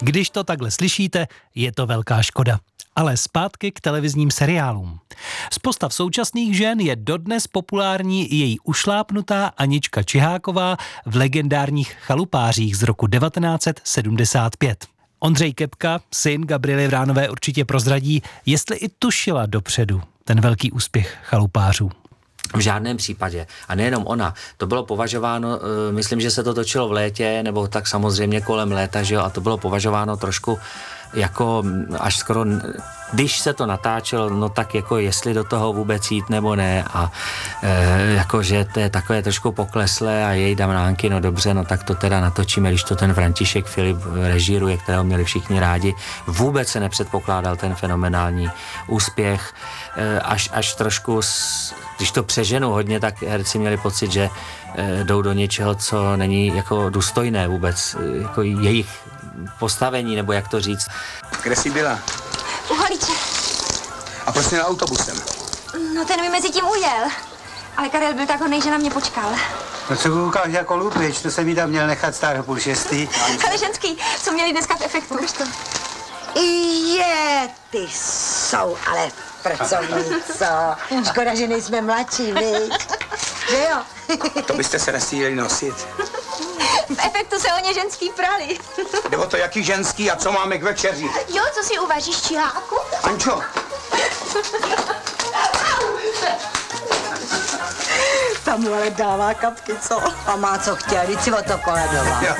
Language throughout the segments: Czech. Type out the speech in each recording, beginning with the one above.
Když to takhle slyšíte, je to velká škoda. Ale zpátky k televizním seriálům. Z postav současných žen je dodnes populární i její ušlápnutá Anička Čiháková v legendárních Chalupářích z roku 1975. Ondřej Kepka, syn Gabriely Vránové, určitě prozradí, jestli i tušila dopředu ten velký úspěch Chalupářů. V žádném případě. A nejenom ona. To bylo považováno, myslím, že se to točilo v létě, nebo tak samozřejmě kolem léta, že jo, a to bylo považováno trošku jako až skoro, když se to natáčelo, no tak jako jestli do toho vůbec jít nebo ne a jakože to je takové trošku pokleslé a jej Damnánky, no dobře, no tak to teda natočíme, když to ten František Filip režíruje, kterého měli všichni rádi. Vůbec se nepředpokládal ten fenomenální úspěch, až trošku, když to přeženu hodně, tak herci měli pocit, že jdou do něčeho, co není jako důstojné vůbec, jako jejich postavení, nebo jak to říct. Kde jsi byla? U Holíče. A proč jsi na autobusem? No ten mi mezi tím ujel. Ale Karel byl tak hodnej, že na mě počkal. No co koukáš jako lupič, to jsem jí tam měl nechat stát o 5:30. Ale ženský, co měli dneska v efektu. Je, ty jsou ale pracovníco. Škoda, že nejsme mladší, viď? Že jo? To byste se nestýděli nosit. V efektu se o ně ženský prali. Jde o to, jaký ženský a co máme k večeři. Jo, co si uvaříš, Čiháku? Ančo, Tam mu ale dává kapky, co? A má co chtěl, vždyť si o to koledoval. jo.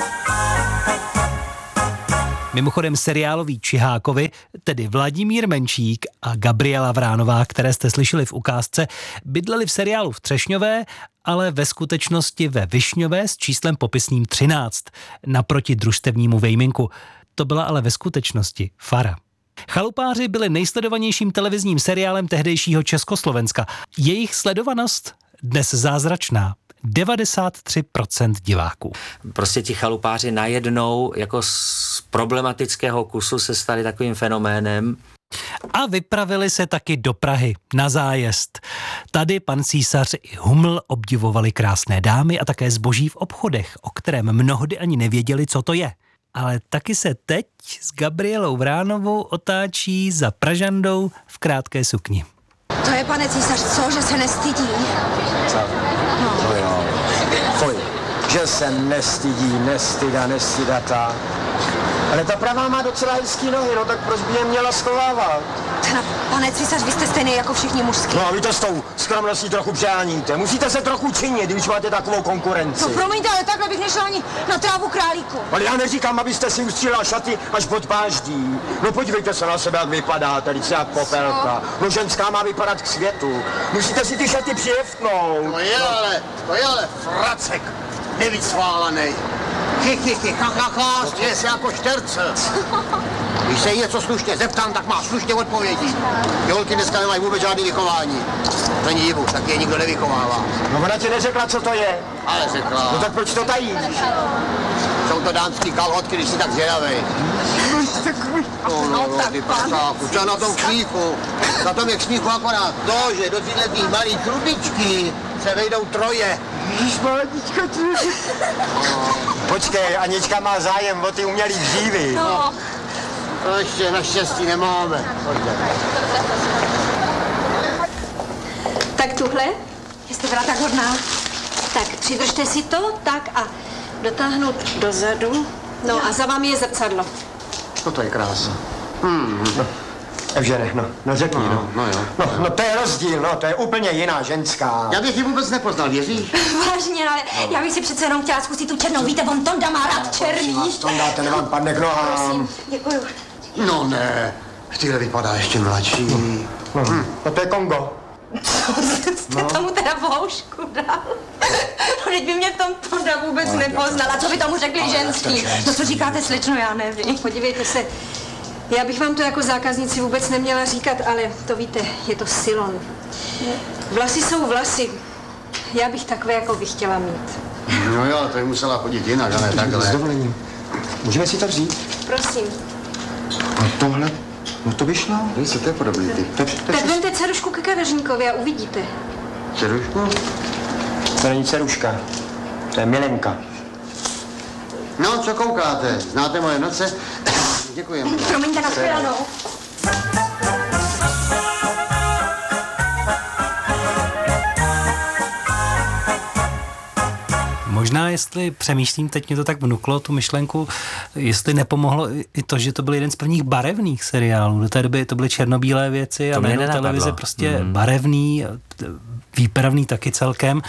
Mimochodem seriáloví Čihákovi, tedy Vladimír Menšík a Gabriela Vránová, které jste slyšeli v ukázce, bydleli v seriálu v Třešňové, ale ve skutečnosti ve Višňové s číslem popisným 13, naproti družstevnímu Vejminku. To byla ale ve skutečnosti Fara. Chalupáři byli nejsledovanějším televizním seriálem tehdejšího Československa. Jejich sledovanost dnes zázračná. 93% diváků. Prostě ti chalupáři najednou jako z problematického kusu se stali takovým fenoménem. A vypravili se taky do Prahy na zájezd. Tady pan císař i Huml obdivovali krásné dámy a také zboží v obchodech, o kterém mnohdy ani nevěděli, co to je. Ale taky se teď s Gabrielou Vránovou otáčí za Pražandou v krátké sukni. To je, pane císař, co, že se nestydí? Co? No jo. Fuj, že se nestydí, nestydata. Ale ta pravá má docela hezký nohy, no tak proč by je měla schovávat? No, pane císař, vy jste stejný jako všichni mužský. No a vy to s tou skromností trochu přeháníte. Musíte se trochu činit, když máte takovou konkurenci. No promiňte, ale takhle bych nešla ani na trávu králíku. Ale já neříkám, abyste si ustřílela šaty až pod páždí. No podívejte se na sebe, jak vypadáte, teď jak popelka. No ženská má vypadat k světu. Musíte si ty šaty přijeftnout. To je ale fracek, nevycválanej. Směje se jako šterce. Když se jí něco slušně zeptám, tak má slušně odpovědi. Ty holky dneska nemají vůbec žádný vychování. Není divu, tak je nikdo nevychovává. No ona ti neřekla, co to je. Ale řekla. No tak proč to tajíš? Jsou to dámský kalhotky, když jsi tak zvědavej. No, ty prcháku, co na tom k smíchu? Na tom je k smíchu akorát to, že do této malý trubičky se vejdou troje. Počkej, Anička má zájem o ty umělý dřívy. No. To ještě naštěstí nemáme. Tak tuhle, jste byla tak hodná. Tak přidržte si to, tak a dotáhnout dozadu. No a za vámi je zrcadlo. No to je krása. Takže ne, no řekni, no. No jo. No to je rozdíl, no, to je úplně jiná ženská. Já bych ji vůbec nepoznal, věříš? Vážně, ale já bych si přece jenom chtěla zkusit tu černou. Víte, on Tonda má rád černý. Tonda, ten vám padne k nohám. Prosím, děkuju. No ne, tyhle vypadá ještě mladší. No to je Kongo. Jste tomu teda voušku dal. No, teď by mě v tom Tonda vůbec nepoznala. Co by tomu řekli ženský? No co říkáte, slečno, já nevím. Podívejte se, já bych vám to jako zákaznici vůbec neměla říkat, ale to víte, je to silon. Vlasy jsou vlasy. Já bych takové, jako bych chtěla mít. No jo, to je musela chodit jinak, ale S takhle. dovolením. Můžeme si to vzít? Prosím. A tohle? No to vyšlo. Víš, co to je podobný ty? Tak vemte dcerušku ke kadeřníkovi a uvidíte. Cerušku? To není dceruška. To je milenka. No, co koukáte? Znáte moje noce? Děkujeme. Promiňte, na shledanou. Možná, jestli přemýšlím, teď mě to tak vnuklo, tu myšlenku, jestli nepomohlo i to, že to byl jeden z prvních barevných seriálů. Do té doby to byly černobílé věci a najednou televize prostě barevný, výpravný taky celkem.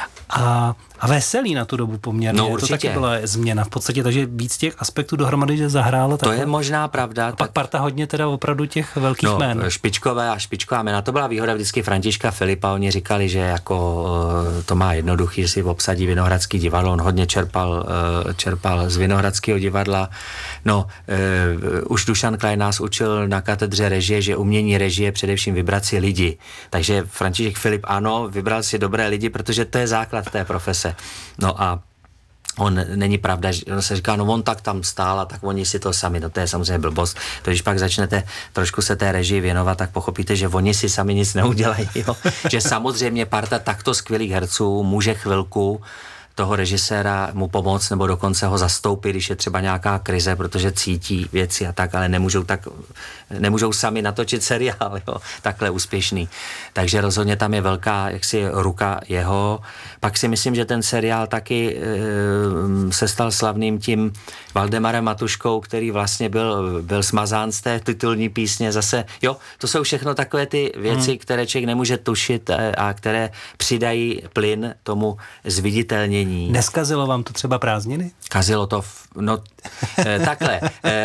A veselý na tu dobu poměrně. No, určitě. To taky byla změna v podstatě, takže víc těch aspektů dohromady, že zahrálo. To je možná pravda. A pak parta hodně teda opravdu těch velkých jmén. Špičková jména. To byla výhoda vždycky Františka Filipa. Oni říkali, že jako to má jednoduchý, že si obsadí Vinohradský divadlo. On hodně čerpal z Vinohradského divadla. No, už Dušan Klein nás učil na katedře režie, že umění režie především vybrat si lidi. Takže František Filip ano, vybral si dobré lidi, protože to je základ té profese. No a on není pravda, že on se říká, no on tak tam stál a tak oni si to sami, no to je samozřejmě blbost. To když pak začnete trošku se té režii věnovat, tak pochopíte, že oni si sami nic neudělají, jo? Že samozřejmě parta takto skvělých herců může chvilku toho režiséra mu pomoct nebo dokonce ho zastoupit, když je třeba nějaká krize, protože cítí věci a tak, ale nemůžou sami natočit seriál, jo, takhle úspěšný. Takže rozhodně tam je velká jaksi ruka jeho. Pak si myslím, že ten seriál taky se stal slavným tím Valdemarem Matuškou, který vlastně byl smazán z té titulní písně zase. Jo, to jsou všechno takové ty věci, které člověk nemůže tušit a které přidají plyn tomu zviditelnění. Neskazilo vám to třeba prázdniny? Kazilo to, takhle.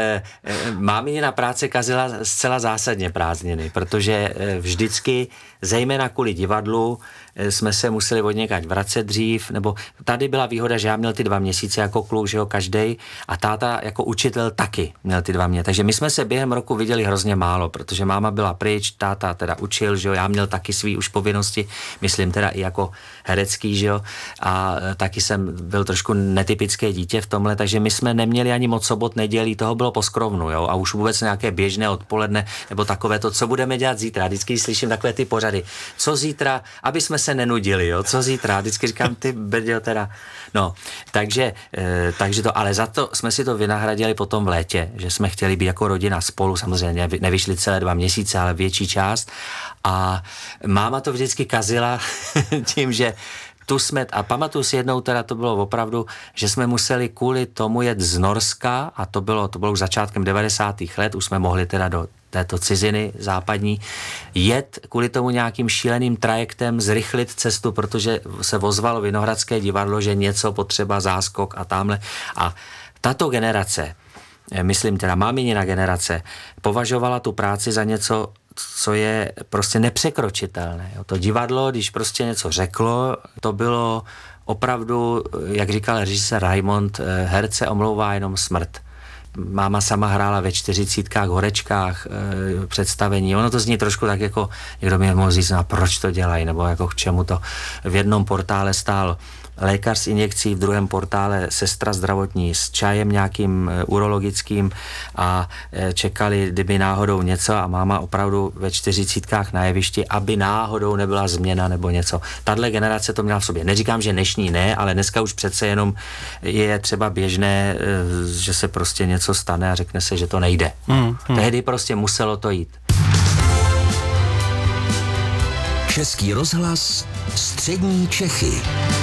Mámina práce kazila zcela zásadně prázdniny, protože vždycky, zejména kvůli divadlu, jsme se museli od někať vracet dřív, nebo tady byla výhoda, že já měl ty 2 měsíce jako kluk, že jo, každej, a táta jako učitel taky měl ty 2 měsíce. Takže my jsme se během roku viděli hrozně málo, protože máma byla pryč, táta teda učil, že jo, já měl taky svý už povinnosti, myslím teda i jako herecký, že jo, a taky jsem byl trošku netypické dítě v tomhle, takže my jsme neměli ani moc sobot, nedělí, toho bylo po skrovnu, jo, a už vůbec nějaké běžné odpoledne, nebo takové to, co budeme dělat zítra. Vždycky slyším takové ty pořady, co zítra, aby jsme se nenudili, jo, co zítra, vždycky říkám, ty brďo teda, no, takže to, ale za to jsme si to vynahradili potom v létě, že jsme chtěli být jako rodina spolu, samozřejmě nevyšli celé 2 měsíce, ale větší část a máma to vždycky kazila tím, že tu jsme, a pamatuju si jednou teda, to bylo opravdu, že jsme museli kvůli tomu jet z Norska a to bylo už začátkem 90. let, už jsme mohli teda do této ciziny západní, jet kvůli tomu nějakým šíleným trajektem, zrychlit cestu, protože se ozvalo Vinohradské divadlo, že něco potřeba, záskok a tamhle. A tato generace, myslím teda máminina generace, považovala tu práci za něco, co je prostě nepřekročitelné. To divadlo, když prostě něco řeklo, to bylo opravdu, jak říkal režisér Raimond, herce omlouvá jenom smrt. Máma sama hrála ve 40 horečkách představení. Ono to zní trošku tak jako, někdo mi mohl říct, no, proč to dělají, nebo jako k čemu to. V jednom portále stál lékař s injekcí, v druhém portále sestra zdravotní s čajem nějakým urologickým a čekali, kdyby náhodou něco a máma opravdu ve 40 na jevišti, aby náhodou nebyla změna nebo něco. Tahle generace to měla v sobě. Neříkám, že dnešní ne, ale dneska už přece jenom je třeba běžné, že se prostě něco stane a řekne se, že to nejde. Tehdy prostě muselo to jít. Český rozhlas, střední Čechy.